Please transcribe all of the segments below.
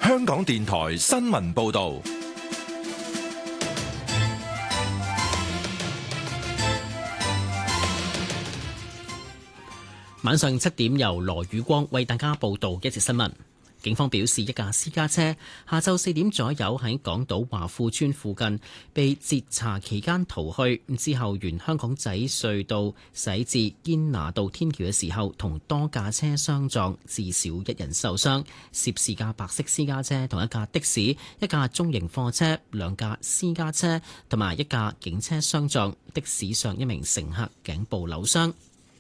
香港電台新聞報道。 晚上7點，由羅宇光為大家報道一節新聞。警方表示，一架私家車下晝4點左右喺港島華富邨附近被截查期間逃去，之後沿香港仔隧道駛至堅拿道天橋嘅時候，同多架車相撞，至少1人受傷。涉事架白色私家車同一架的士、一架中型貨車、2架私家車同埋1架警車相撞，的士上1名乘客頸部扭傷。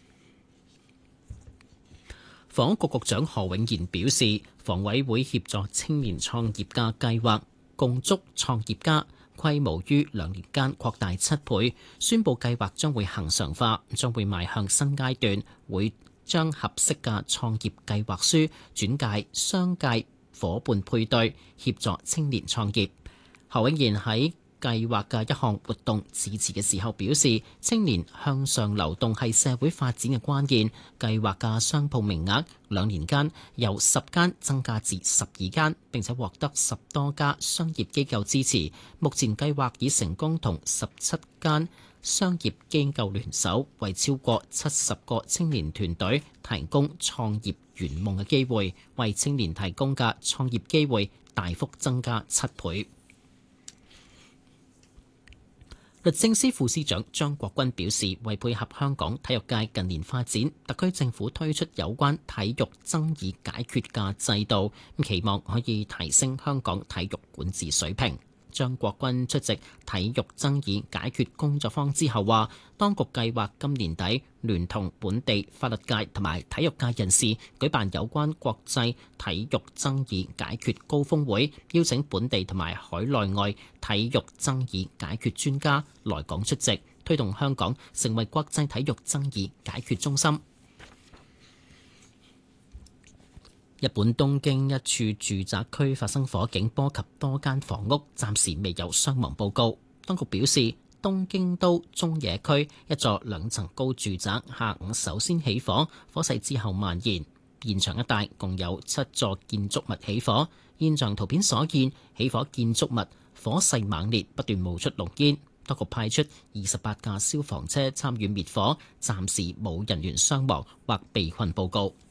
房屋局局長何永賢表示，房委會協助青年創業嘅計劃共築創業家規模於2年間擴大7倍，宣布計劃將會恆常化，將會邁向新階段，會將合適嘅創業計劃書轉介商界伙伴配對，協助青年創業。何永賢喺計劃嘅一項活動致辭嘅時候表示，青年向上流動係社會發展嘅關鍵。計劃嘅商鋪名額2年間由10間增加至12間，並且獲得10多家商業機構支持。目前計劃已成功同17間商業機構聯手，為超過70個青年團隊提供創業圓夢嘅機會，為青年提供嘅創業機會大幅增加7倍。律政司副司長張國軍表示，為配合香港體育界近年發展，特區政府推出有關體育爭議解決嘅制度，期望可以提升香港體育管治水平。張國軍出席體育爭議解決工作坊之後話，當局計劃今年底聯同本地法律界同埋體育界人士舉辦有關國際體育爭議解決高峰會，邀請本地同埋海內外體育爭議解決專家來港出席，推動香港成為國際體育爭議解決中心。日本東京一處住宅區發生火警，波及多間房屋，暫時未有傷亡報告。當局表示，東京都中野區一座2層高住宅下午首先起火，火勢之後蔓延。現場一帶共有7座建築物起火。現場圖片所見，起火建築物火勢猛烈，不斷冒出濃煙。當局派出28架消防車參與滅火，暫時冇人員傷亡或被困報告。